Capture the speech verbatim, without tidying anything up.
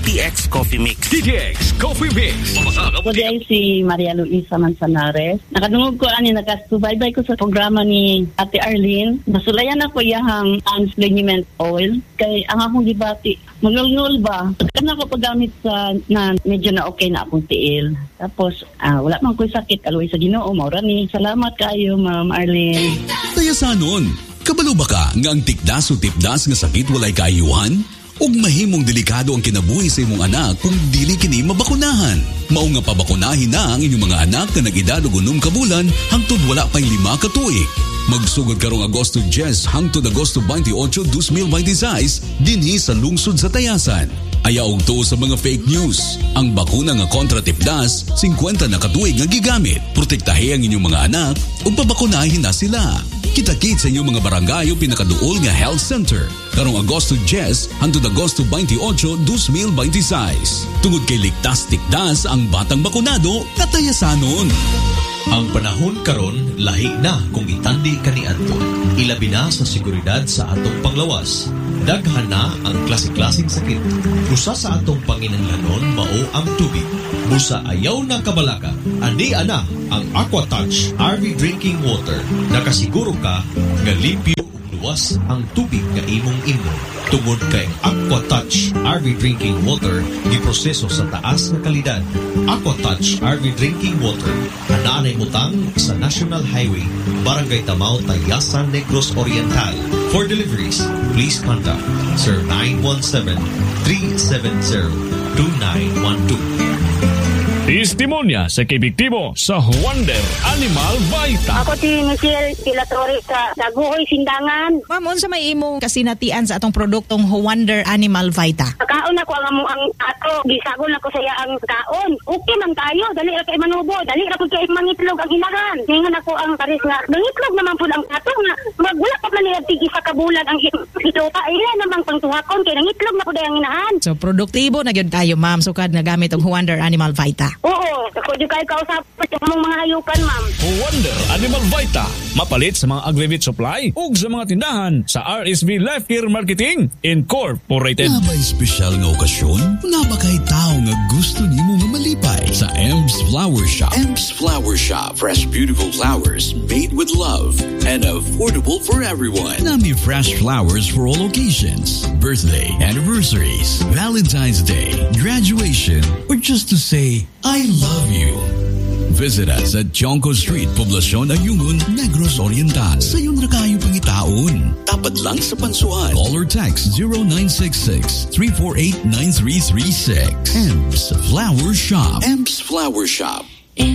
T X Coffee Mix. T T X Coffee Mix. Ako di ay si Maria Luisa Manzanares. Nakadungog ko ani nakasubaybay ko sa programa ni Ate Arlene. Nasulayan ako iyahang Ansliniment Oil. Kay ang akong gibati, magulngol ba? Kana ko paggamit sa na medyo na okay na akong tiil. Tapos ah, wala man ko'y sakit. Aloy sa Ginoo, maura ni. Salamat kayo, Ma'am Arlene. Tayasanon, kabalo ba ka nga ang tikdas o tipdas nga sakit walay kaayuhan? Ug mahimong delikado ang kinabuhi sa imong anak kung dili kini mabakunahan. Mao nga pabakunahin na ang inyong mga anak na nag-edad og unom ka bulan hangtod wala pay lima ka tuig. Magsugod karong Agosto ten hangtod Agosto twenty-eight, twenty twenty-six dinhi sa lungsod sa Tayasan. Ayaw to sa mga fake news. Ang bakuna nga kontra tipdas, fifty na katuig nga gigamit. Protektahe ang inyong mga anak ug pabakunahin na sila. Kita-kit sa inyong mga barangay o pinakaduol nga health center. Karong Agosto ten hangtod Agosto twenty-eight, twenty twenty-six. Tungod kay ligtas tikdas ang batang bakunado katayasanon. Ang panahon karon lahi na kung itandi kaniadto. Ilabi na sa seguridad sa atong panglawas. Daghan na ang klase-klaseng sakit. Usa sa atong panginahanglanon mao ang tubig. Busa ayaw na kabalaka. Ani ana ang AquaTouch R V Drinking Water. Nakasiguro ka nga limpyo ug luwas ang tubig nga imong inom. Tungod kay AquaTouch R V Drinking Water giproseso sa taas nga kalidad. AquaTouch R V Drinking Water anaanay mutang sa National Highway, Barangay Tamao, Tayasan, Negros Oriental. For deliveries, please contact Sir nine one seven, three seven zero, two nine one two. Testimonya sa kibiktibo sa Wonder Animal Vita. Ako si Michelle Pilatori sa Daguhoy, Sindangan. Ma'am, unsa may imong kasinatian sa atong produktong Wonder Animal Vita? Kaon ako ang among ang ato, gisagon ako sa iya ang kaon. Okay man tayo, dali ra kay manubo, dali ra pud kay mangitlog ang hinagan. Ningon ako ang pares nga, mangitlog naman pud ang ato nga magwala pa man niya tigi sa kabulan ang ito pa ila namang pangtuhakon kay nangitlog na pud ang hinahan. So produktibo na gyud tayo, ma'am, sukad nga gamit og Wonder Animal Vita. Oo, ako yung kayo kausap sa mong mga hayupan, ma'am. Wonder Animal Vita. Mapalit sa mga Agrivit Supply ug sa mga tindahan sa R S V Life Care Marketing Incorporated. Na ba espesyal nga okasyon? Na ba kay tao nga gusto nimo nga malipay sa Ems Flower Shop? Ems Flower Shop. Fresh, beautiful flowers made with love and affordable for everyone. Nami fresh flowers for all occasions. Birthday, anniversaries, Valentine's Day, graduation, or just to say, I love you. Visit us at Jonco Street, Poblacion, Ayungon, Negros Oriental. Sa yun na kayo pangitaon. Tapat lang sa Pansuan. Call or text zero nine six six, three four eight, nine three three six. Ems Flower Shop. Ems Flower Shop.